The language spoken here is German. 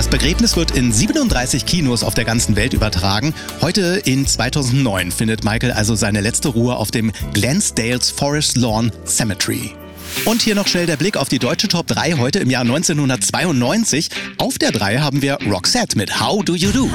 Das Begräbnis wird in 37 Kinos auf der ganzen Welt übertragen. Heute in 2009 findet Michael also seine letzte Ruhe auf dem Glansdales Forest Lawn Cemetery. Und hier noch schnell der Blick auf die deutsche Top 3 heute im Jahr 1992. Auf der 3 haben wir Roxette mit How Do You Do.